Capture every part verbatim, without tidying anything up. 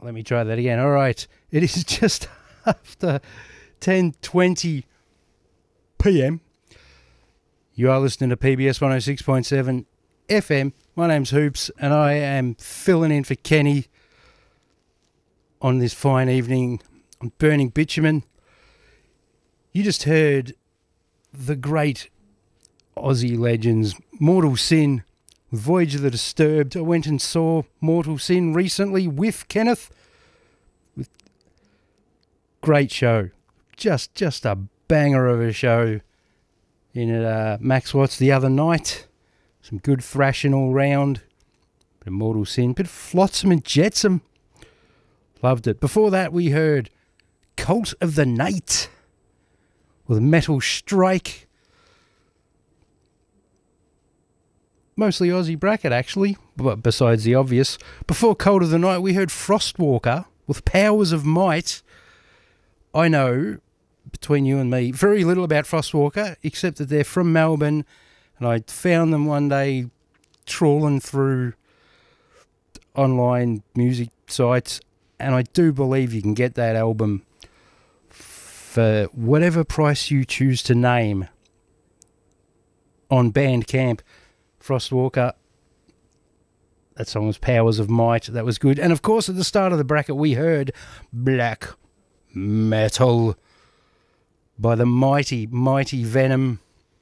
Let me try that again. All right. It is just after ten twenty p m. You are listening to P B S one oh six point seven F M. My name's Hoops, and I am filling in for Kenny on this fine evening on Burning Bitumen. You just heard the great Aussie legends, Mortal Sin, Voyage of the Disturbed. I went and saw Mortal Sin recently with Kenneth. With great show. Just just a banger of a show in at uh, Max Watts the other night. Some good thrashing all round. Bit of Mortal Sin, bit of Flotsam and Jetsam. Loved it. Before that we heard Cult of the Night with Metal Strike. Mostly Aussie bracket, actually, but besides the obvious. Before Cult of the Night, we heard Frostwalker with Powers of Might. I know, between you and me, very little about Frostwalker, except that they're from Melbourne, and I found them one day trawling through online music sites, and I do believe you can get that album for whatever price you choose to name on Bandcamp. Frostwalker, that song was Powers of Might, that was good. And of course at the start of the bracket we heard Black Metal by the mighty, mighty Venom,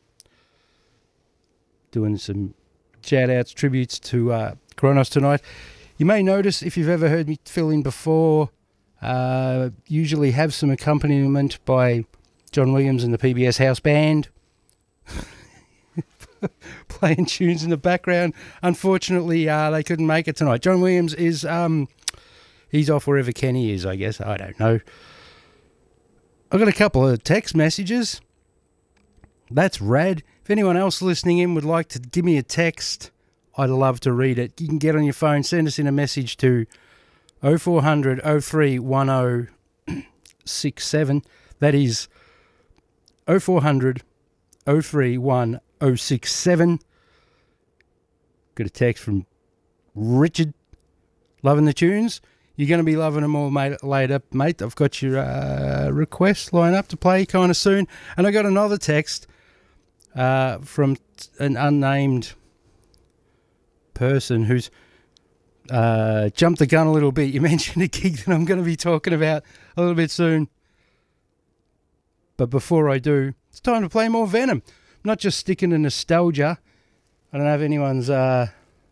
doing some shout-outs, tributes to uh, Kronos tonight. You may notice, if you've ever heard me fill in before, uh, usually have some accompaniment by John Williams and the P B S House Band, playing tunes in the background. Unfortunately, uh, they couldn't make it tonight. John Williams is, um, he's off wherever Kenny is, I guess. I don't know. I've got a couple of text messages. That's rad. If anyone else listening in would like to give me a text, I'd love to read it. You can get on your phone, send us in a message to oh four hundred, oh three one oh six seven. That is oh four hundred, oh three one oh six seven. Got a text from Richard. Loving the tunes. You're going to be loving them all mate, later, mate. I've got your uh, request lined up to play kind of soon. And I got another text uh, from an unnamed person who's uh, jumped the gun a little bit. You mentioned a gig that I'm going to be talking about a little bit soon. But before I do, it's time to play more Venom. Not just sticking to nostalgia. I don't know if anyone's uh,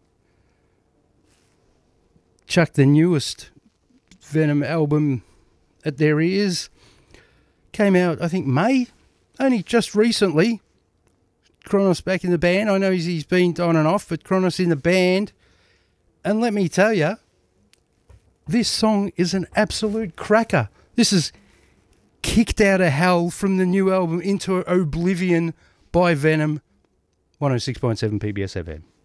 chucked the newest Venom album at their ears. Came out, I think, May. Only just recently. Kronos back in the band. I know he's, he's been on and off, but Kronos in the band. And let me tell you, this song is an absolute cracker. This is Kicked Out of Hell from the new album Into Oblivion by Venom. one oh six point seven P B S F M.